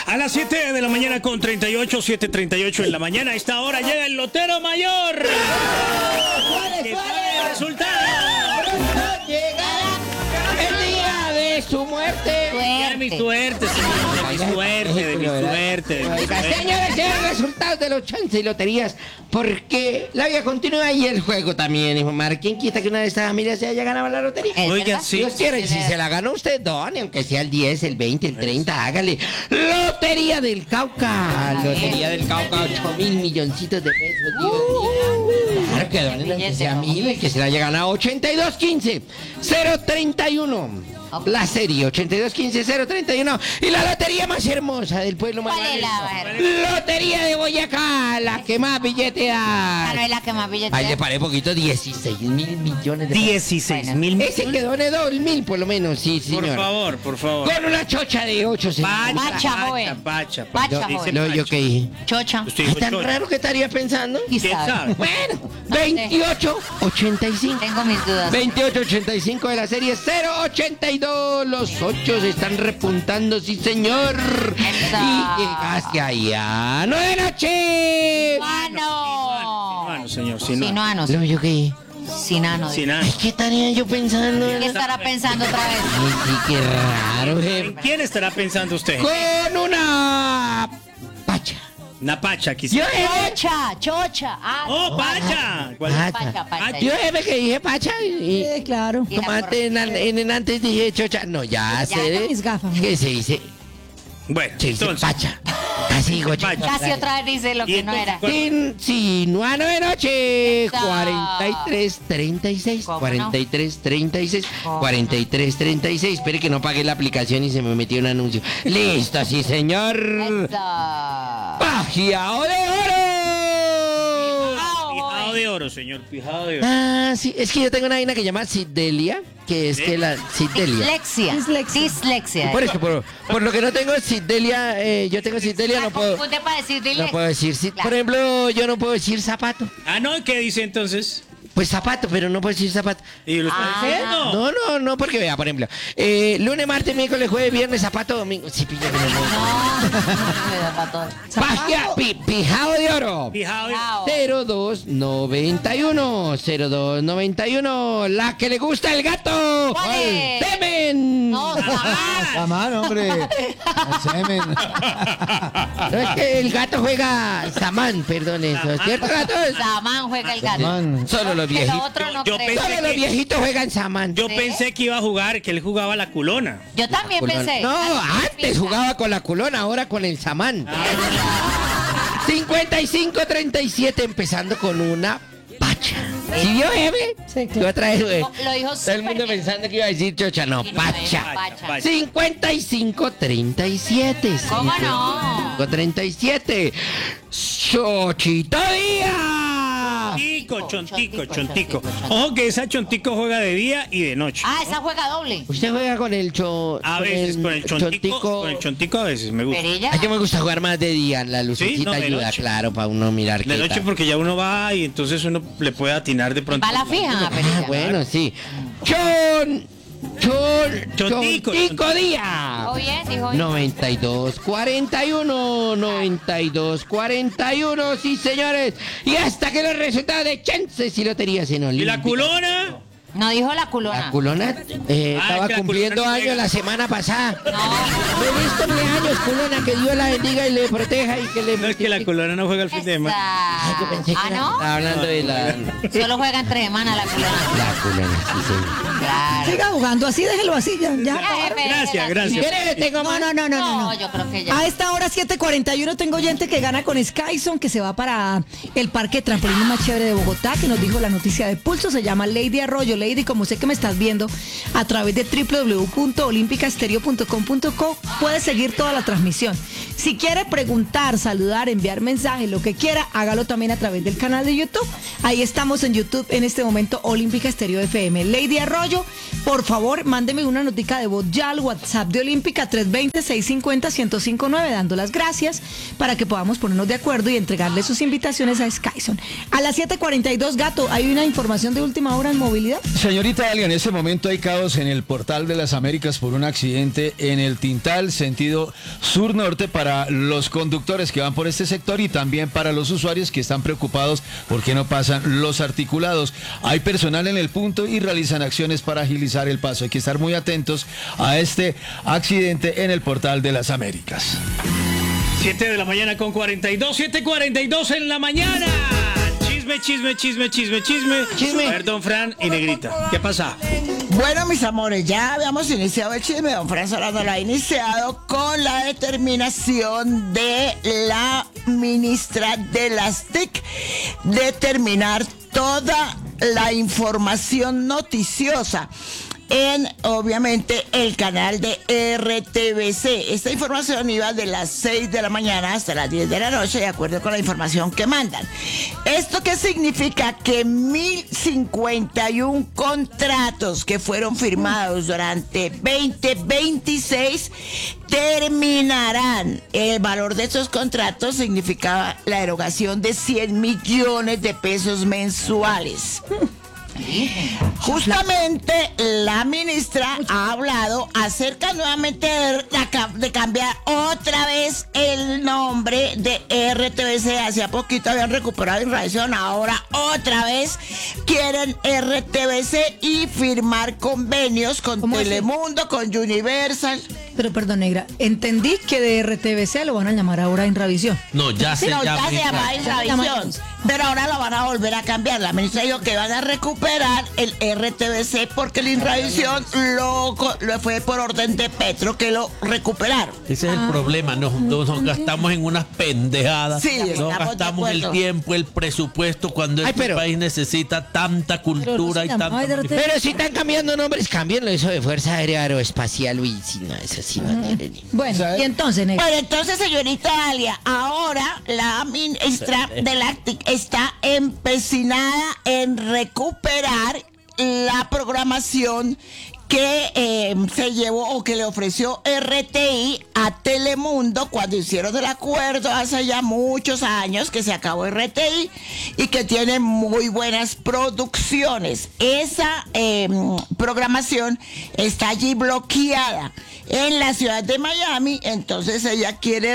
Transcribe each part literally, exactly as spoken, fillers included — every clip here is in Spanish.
A las siete de la mañana con treinta y ocho, siete treinta y ocho en la mañana. A esta hora llega el lotero mayor. ¡Que sabe el resultado! Llegará el día de su muerte. De mi suerte, señor. De mi suerte, de mi suerte. de mi Oiga, suerte. señores, sean resultados de los chances y loterías, porque la vida continúa y el juego también, hijo Mar. ¿Quién quita que una de estas familias se haya ganado la lotería? ¿Es Oiga, verdad? sí. Dios quiera, y si se la ganó usted, done, aunque sea el diez, el veinte, el treinta, hágale. Lotería del Cauca. Lotería del Cauca, ocho mil milloncitos de pesos, Dios mío. Claro que donen aunque sea mil, el que se la haya ganado. ochenta y dos quince, cero treinta y uno. La serie ochenta y dos quince, cero treinta y uno. Y la lotería más hermosa del pueblo más ¿Cuál es la más grande. Lotería de Boyacá, la que más billete da. Ah, no es la que más billetes. Ahí le paré poquito, dieciséis mil millones de pesos. dieciséis mil. Ese que done dos mil por lo menos, sí, Por señor. favor, por favor. Con una chocha de ocho Pacha, centavos. Pacha, joven. pacha, Pacha, pacha. Yo, joven. lo, yo que dije. Chocha. Usted Ay, dijo tan chocha. raro que estaría pensando. ¿Quién ¿Quién sabe? sabe? Bueno, No sé. veintiocho ochenta y cinco. Tengo mis dudas. veintiocho ochenta y cinco de la serie cero ochenta y dos. Los ocho se están repuntando, sí, señor. Eso. Y llegaste allá. ¡No de noche! ¡Mano! Bueno, señor, si no. Sinanos. Lo yo que Sinano. Sin ¿Qué nada. Ay, ¿qué estaría yo pensando? estará pensando otra vez? Ay, sí, qué raro, ¿En jefe. quién estará pensando usted? Con una pacha. Una pacha, Yo, quizás. jefe. Chocha, chocha. Ah, ¡Oh, pacha! ¿Cuál? Pacha. Pacha, pacha. Yo, jefe, que dije pacha y... Sí, claro. Y la Como antes, en, en, en antes dije chocha. No, ya, Ya, sé. mis gafas. Que se dice, Bueno, se dice entonces. pacha. Casi digo chocha. Pacha. Casi otra vez dice lo Y que no entonces, era. ¿cuál? Sin, sinuano de noche. Eso. cuarenta y tres treinta y seis. ¿Cómo no? cuarenta y tres treinta y seis. ¿Cómo cuarenta y tres treinta y seis. Espere que no pagué la aplicación y se me metió un anuncio. Listo, sí, señor. Eso. Pagiao de oro. Pijado de oro, señor. Pijado de oro. Ah, sí, es que yo tengo una vaina que se llama Sidelia, que es que la Sidelia. Dislexia. Dislexia. Dislexia. Por eso, por, por lo que no tengo Sidelia, eh, yo tengo Sidelia, no puedo, Confunde para decir no dislexia. puedo decir, si- Claro. por ejemplo, yo no puedo decir zapato. Ah, no, ¿qué dice entonces? Pues zapato, pero no puedo decir zapato. ¿Y lo está Ah. diciendo? No, no, no, porque vea, por ejemplo, eh, lunes, martes, miércoles, jueves, viernes, zapato, domingo. Sí, pilla que no puedo. No, no, para todo. Pagia, pi- pijao de oro. Pijado de oro. Chao. cero dos noventa y uno, cero dos noventa y uno, la que le gusta el gato. ¿Cuál es? ¡Temen! No, jamás. La mano, hombre. El semen. No, es que el gato juega Samán, perdón eso, ¿cierto, gatos? Samán juega el gato. Man. Solo los Que viejitos. lo otro no Yo creo. pensé Solo los que- viejitos juegan Samán. Yo ¿Sí? pensé que iba a jugar, que él jugaba la culona. Yo también pensé. No, Ah, antes pinta. jugaba con la culona, ahora con el Samán. cincuenta y cinco treinta y siete, empezando con una pacha. ¿Sí vio, jefe? Sí, claro. Yo otra vez, güey. No, lo dijo Todo el mundo súper pensando que iba a decir chocha, no, bien. Y no es pacha. pacha. cincuenta y cinco treinta y siete. ¿Cómo no? cincuenta y cinco treinta y siete. Chochito Díaz. Chontico, chontico, chontico, chontico. chontico. Ojo que esa chontico juega de día y de noche. Ah, esa juega doble. Usted juega con el cho... A veces con el chontico, con el chontico a veces me gusta. Perilla. Ay, yo me gusta jugar más de día, la lucecita no, de ayuda, noche. claro, para uno mirar De qué noche tal. porque ya uno va y entonces uno le puede atinar de pronto. Va la fija, Ah, Perilla. bueno, sí. Chon... Chon... Chontico, Chontico Díaz. ¿Todo bien? Dijo bien. noventa y dos cuarenta y uno, noventa y dos cuarenta y uno, sí señores. Y hasta que los resultados de chances y loterías en ¿Y Olímpica. la culona? No dijo la culona. La culona eh, Ah, estaba que la cumpliendo culona no años juega. la semana pasada. No. Feliz cumpleaños, culona, que Dios la bendiga y le proteja y que le... No es que la culona no juega el fin de semana. Ay, yo pensé que Ah, era- ¿no? estaba hablando de la... Solo juega entre semanas la culona. La culona, sí señor. Claro. Siga jugando así, déjelo así, ya. ya. Ya, jefe, Gracias, déjela. gracias. ¿Quiere? Tengo No, más. no, no, no, no, No, no. yo creo que ya. A esta hora siete cuarenta y uno tengo oyente que gana con Skyson, que se va para el parque de trampolines más chévere de Bogotá, que nos dijo la noticia de Pulso, se llama Lady Arroyo. Lady, como sé que me estás viendo a través de w w w punto olímpica estéreo punto com punto co, puedes seguir toda la transmisión. Si quiere preguntar, saludar, enviar mensajes, lo que quiera, hágalo también a través del canal de YouTube. Ahí estamos en YouTube en este momento, Olímpica Estéreo F M. Lady Arroyo, por favor, mándeme una notica de voz ya al WhatsApp de Olímpica tres dos cero, seis cinco cero, uno cero cinco nueve, dando las gracias para que podamos ponernos de acuerdo y entregarle sus invitaciones a Skyson. A las siete cuarenta y dos, Gato, ¿hay una información de última hora en movilidad? Señorita Alia, en este momento hay caos en el Portal de las Américas por un accidente en el Tintal, sentido sur-norte para para los conductores que van por este sector y también para los usuarios que están preocupados porque no pasan los articulados. Hay personal en el punto y realizan acciones para agilizar el paso. Hay que estar muy atentos a este accidente en el Portal de las Américas. siete de la mañana con cuarenta y dos, siete cuarenta y dos en la mañana. Chisme, chisme, chisme, chisme, chisme. Chisme. Perdón, Fran y Negrita. ¿Qué pasa? Bueno, mis amores, ya habíamos iniciado el chisme. Don Fran Solano lo ha iniciado con la determinación de la ministra de las T I C de terminar toda la información noticiosa en, obviamente, el canal de R T V C. Esta información iba de las seis de la mañana hasta las diez de la noche, de acuerdo con la información que mandan. ¿Esto qué significa? Que mil cincuenta y uno contratos que fueron firmados durante veinte veintiséis terminarán. El valor de esos contratos significaba la erogación de cien millones de pesos mensuales. Justamente la ministra ha hablado acerca nuevamente de, de cambiar otra vez el nombre de R T V C. Hacía poquito habían recuperado Irradiación, ahora otra vez quieren R T V C y firmar convenios con Telemundo, así? Con Universal. Pero perdón, Negra, entendí que de R T V C lo van a llamar ahora Inravisión. No, ya sí, se no, llama. Ya se llama Inravisión, pero ahora lo van a volver a cambiar. La ministra dijo que van a recuperar el R T V C porque el Inravisión lo, lo fue por orden de Petro que lo recuperaron. Ese es el Ah, problema, nos, nos, nos gastamos en unas pendejadas, Sí, nos estamos de gastamos el acuerdo. tiempo, el presupuesto, cuando Ay, este pero- país necesita tanta cultura y se llamaba tanta... R T V C. Pero si están cambiando nombres, cámbienlo eso de Fuerza Aérea Aeroespacial, uy, si no, eso sí no tiene. Bueno, y entonces, Negra. Bueno, entonces, señorita Dalia, ahora la ministra de la T I C está empecinada en recuperar la programación que eh, se llevó o que le ofreció R T I a Telemundo cuando hicieron el acuerdo hace ya muchos años que se acabó R T I y que tiene muy buenas producciones. Esa eh, programación está allí bloqueada en la ciudad de Miami, entonces ella quiere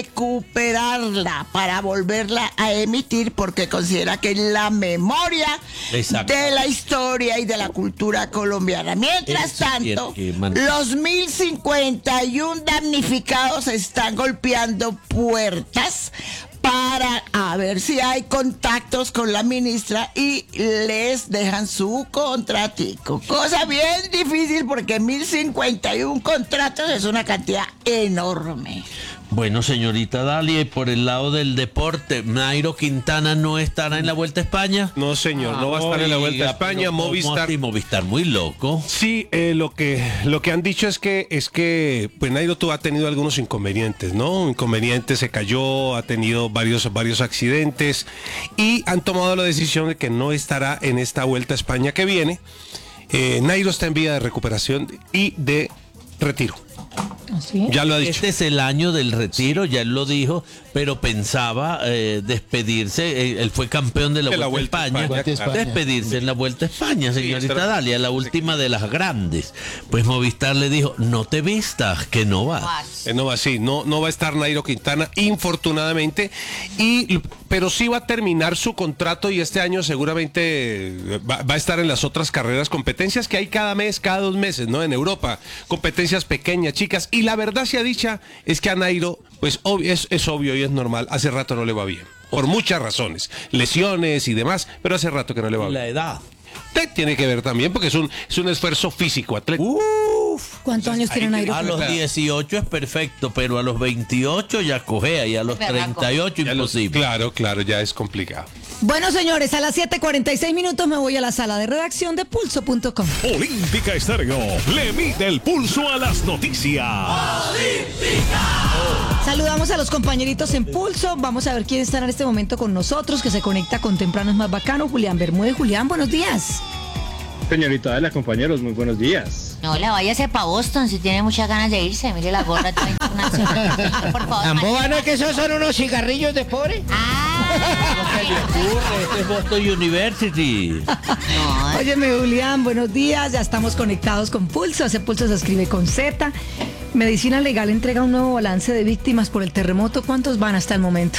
recuperarla para volverla a emitir porque considera que es la memoria Exacto. de la historia y de la cultura colombiana. Mientras Eso tanto, tiene que man- los mil cincuenta y uno damnificados están golpeando puertas para a ver si hay contactos con la ministra y les dejan su contratico. Cosa bien difícil porque mil cincuenta y uno contratos es una cantidad enorme. Bueno, señorita Dalia, y por el lado del deporte, Nairo Quintana no estará en la Vuelta a España. No, señor, no va a estar en la Vuelta a España. Pero ¿cómo Movistar. así? Movistar, muy loco. Sí, eh, lo que lo que han dicho es que es que pues Nairo tú ha tenido algunos inconvenientes, ¿no? Inconvenientes, se cayó, ha tenido varios varios accidentes y han tomado la decisión de que no estará en esta Vuelta a España que viene. Eh, Nairo está en vía de recuperación y de retiro. ¿Sí? Ya lo ha dicho. Este es el año del retiro, ya él lo dijo, pero pensaba eh, despedirse. eh, él fue campeón de la, De la Vuelta, a Vuelta a España. España, claro. Despedirse en la Vuelta a España, señorita estará- Dalia, la última de las grandes. Pues Movistar le dijo, no te vistas, que no vas. Eh, no va así, no, no va a estar Nairo Quintana, infortunadamente, y, pero sí va a terminar su contrato y este año seguramente eh, va, va a estar en las otras carreras, competencias que hay cada mes, cada dos meses, ¿no? En Europa, competencias pequeñas, chicas, y la verdad sea dicha es que a Nairo, pues obvio, es, es obvio y es normal, hace rato no le va bien, por muchas razones, lesiones y demás, pero hace rato que no le va La bien. edad. Te- Tiene que ver también porque es un, es un esfuerzo físico, atlético. ¿Cuántos años tiene Nairo? A los dieciocho es perfecto, pero a los veintiocho ya cojea y a los treinta y ocho Ya lo- imposible. claro, claro, ya es complicado. Bueno, señores, a las siete cuarenta y seis minutos me voy a la sala de redacción de pulso punto com. Olímpica Estéreo le mide el pulso a las noticias. Saludamos a los compañeritos en Pulso. Vamos a ver quién está en este momento con nosotros, que se conecta con Temprano es más bacano. Julián Bermúdez. Julián, buenos días. Señorita Dalia, compañeros, muy buenos días. Hola, váyase para Boston si tiene muchas ganas de irse. Mire la gorra toda internacional. Por favor. ¿Tan boba no es que esos son unos cigarrillos de pobre? Ah, ¿Qué le ocurre? Este es Boston University. no, Óyeme, Julián, buenos días. Ya estamos conectados con Pulso. Ese Pulso se escribe con Z. Medicina Legal entrega un nuevo balance de víctimas por el terremoto. ¿Cuántos van hasta el momento?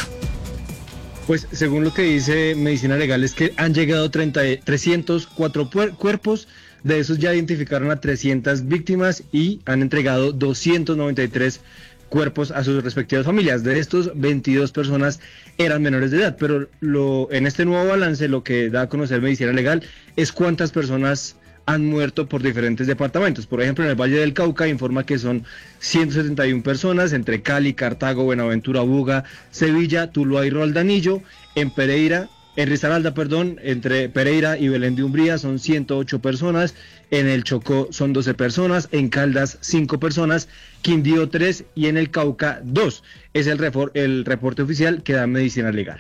Pues según lo que dice Medicina Legal es que han llegado treinta, trescientos cuatro puer- cuerpos, de esos ya identificaron a trescientas víctimas y han entregado doscientos noventa y tres cuerpos a sus respectivas familias. De estos, veintidós personas eran menores de edad, pero lo, en este nuevo balance lo que da a conocer Medicina Legal es cuántas personas han muerto por diferentes departamentos. Por ejemplo, en el Valle del Cauca informa que son ciento setenta y una personas entre Cali, Cartago, Buenaventura, Buga, Sevilla, Tuluá y Roldanillo. En Pereira, en Risaralda, perdón, entre Pereira y Belén de Umbría son ciento ocho personas. En el Chocó son doce personas, en Caldas cinco personas, Quindío tres y en el Cauca dos. Es el, refor- el reporte oficial que da Medicina Legal.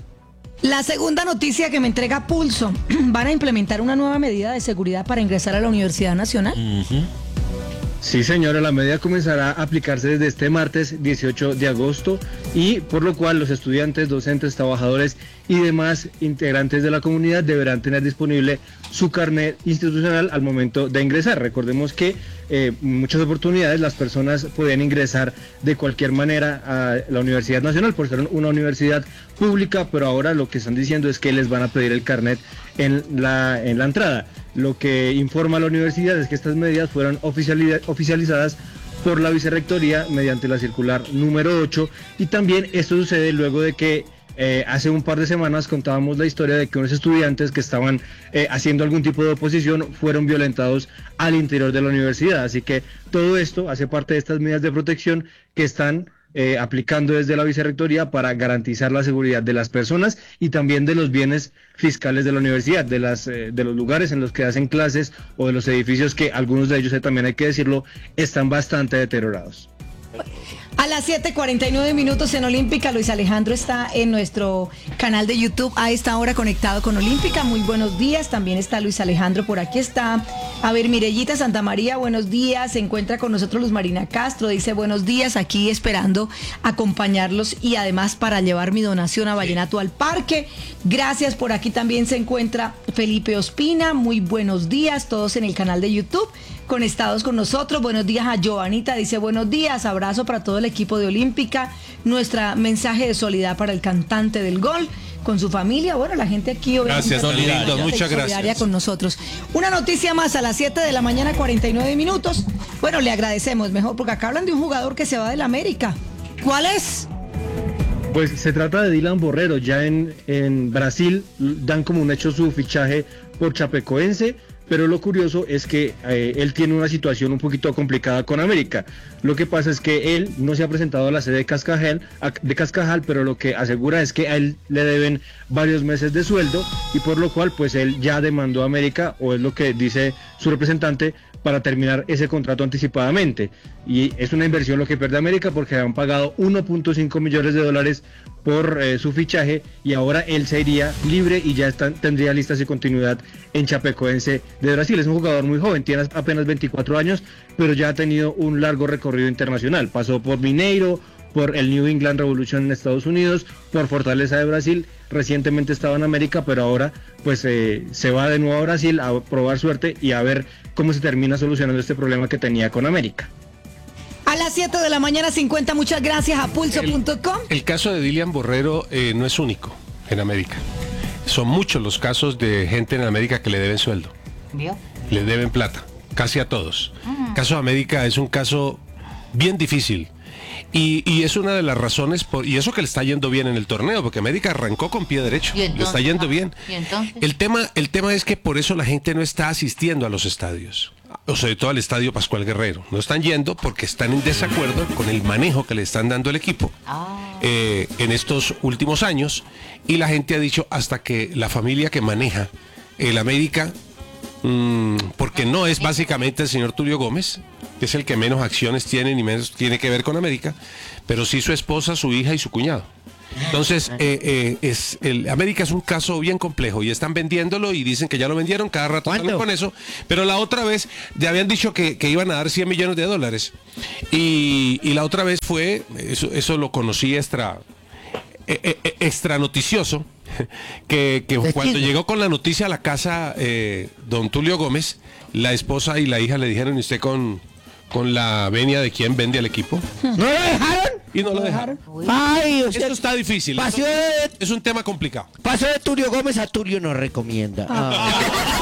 La segunda noticia que me entrega Pulso. Van a implementar una nueva medida de seguridad para ingresar a la Universidad Nacional. Uh-huh. Sí, señora, la medida comenzará a aplicarse desde este martes dieciocho de agosto y por lo cual los estudiantes, docentes, trabajadores y demás integrantes de la comunidad deberán tener disponible su carnet institucional al momento de ingresar. Recordemos que eh, en muchas oportunidades las personas podían ingresar de cualquier manera a la Universidad Nacional por ser una universidad pública, pero ahora lo que están diciendo es que les van a pedir el carnet en la, en la entrada. Lo que informa la universidad es que estas medidas fueron oficializadas por la vicerrectoría mediante la circular número ocho y también esto sucede luego de que eh, hace un par de semanas contábamos la historia de que unos estudiantes que estaban eh, haciendo algún tipo de oposición fueron violentados al interior de la universidad, así que todo esto hace parte de estas medidas de protección que están Eh, aplicando desde la vicerrectoría para garantizar la seguridad de las personas y también de los bienes fiscales de la universidad, de las eh, de los lugares en los que hacen clases o de los edificios que algunos de ellos, eh, también hay que decirlo, están bastante deteriorados. A las siete cuarenta y nueve minutos en Olímpica, Luis Alejandro está en nuestro canal de YouTube a esta hora conectado con Olímpica. Muy buenos días, también está Luis Alejandro, por aquí está. A ver, Mirellita Santa María, buenos días. Se encuentra con nosotros Luz Marina Castro, dice buenos días, aquí esperando acompañarlos y además para llevar mi donación a Vallenato al Parque. Gracias, por aquí también se encuentra Felipe Ospina, muy buenos días, todos en el canal de YouTube conectados con nosotros. Buenos días a Giovanita, dice buenos días, abrazo para todo el equipo de Olímpica, nuestra mensaje de solidaridad para el cantante del gol, con su familia, bueno, la gente aquí gracias, lindo, muchas gracias con nosotros. Una noticia más a las siete de la mañana, cuarenta y nueve minutos. Bueno, le agradecemos mejor porque acá hablan de un jugador que se va del América. ¿Cuál es? Pues se trata de Dylan Borrero, ya en, en Brasil dan como un hecho su fichaje por Chapecoense, pero lo curioso es que eh, él tiene una situación un poquito complicada con América. Lo que pasa es que él no se ha presentado a la sede de Cascajal, de Cascajal, pero lo que asegura es que a él le deben varios meses de sueldo y por lo cual pues él ya demandó a América, o es lo que dice su representante, para terminar ese contrato anticipadamente. Y es una inversión lo que pierde América porque han pagado uno punto cinco millones de dólares por eh, su fichaje y ahora él se iría libre y ya está, tendría lista su continuidad en Chapecoense de Brasil. Es un jugador muy joven, tiene apenas veinticuatro años, pero ya ha tenido un largo recorrido internacional. Pasó por Mineiro, por el New England Revolution en Estados Unidos, por Fortaleza de Brasil, recientemente estaba en América, pero ahora pues eh, se va de nuevo a Brasil a probar suerte y a ver cómo se termina solucionando este problema que tenía con América. A las siete de la mañana cincuenta, muchas gracias a pulso punto com. El, el caso de Dylan Borrero eh, no es único en América. Son muchos los casos de gente en América que le deben sueldo. ¿Vio? Le deben plata, casi a todos. Uh-huh. El caso de América es un caso bien difícil. Y, y es una de las razones, por, y eso que le está yendo bien en el torneo, porque América arrancó con pie derecho, entonces, le está yendo bien. ¿Y entonces? El tema, el tema es que por eso la gente no está asistiendo a los estadios, o sobre todo al estadio Pascual Guerrero. No están yendo porque están en desacuerdo con el manejo que le están dando el equipo ah. eh, en estos últimos años, y la gente ha dicho hasta que la familia que maneja el América, mmm, porque no es básicamente el señor Tulio Gómez, que es el que menos acciones tiene ni menos tiene que ver con América, pero sí su esposa, su hija y su cuñado. Entonces, eh, eh, es el América es un caso bien complejo y están vendiéndolo y dicen que ya lo vendieron, cada rato están con eso, pero la otra vez ya habían dicho que, que iban a dar cien millones de dólares y, y la otra vez fue, eso, eso lo conocí extra, eh, eh, extra noticioso, que, que cuando llegó con la noticia a la casa eh, don Tulio Gómez, la esposa y la hija le dijeron, ¿y usted con... con la venia de quien vende al equipo. ¿No lo dejaron? Y no lo dejaron. Ay, o sea, Esto está difícil. pasó Esto de, es un tema complicado. pasó de Tulio Gómez a Tulio nos recomienda. Ah.